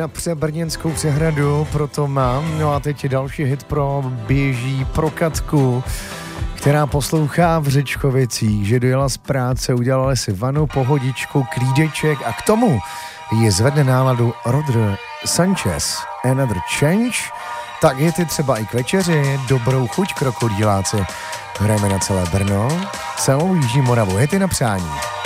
na Brněnskou přehradu, proto mám. No a teď je další hit pro běží pro Katku, která poslouchá v Řečkovicích, že dojela z práce, udělala si vanu, pohodičku, klídeček a k tomu je zvedne náladu Rodr Sanchez, Another Change. Tak hity třeba i k večeři, dobrou chuť krokodýláci. Hrajeme na celé Brno, celou Jižní Moravu, hity na přání.